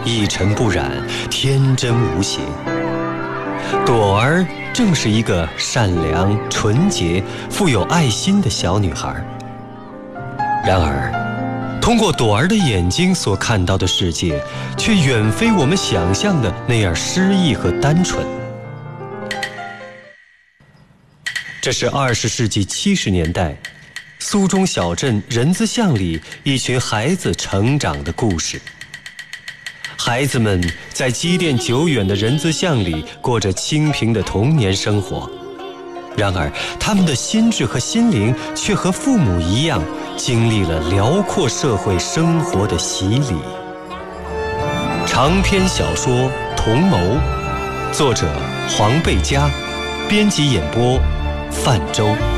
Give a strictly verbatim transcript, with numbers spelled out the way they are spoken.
一尘不染，天真无邪。朵儿正是一个善良、纯洁、富有爱心的小女孩。然而，通过朵儿的眼睛所看到的世界，却远非我们想象的那样诗意和单纯。这是二十世纪七十年代苏中小镇人字巷里一群孩子成长的故事。孩子们在积淀久远的人字巷里过着清贫的童年生活，然而他们的心智和心灵却和父母一样，经历了辽阔社会生活的洗礼。长篇小说《同谋》，作者黄贝佳，编辑演播范舟。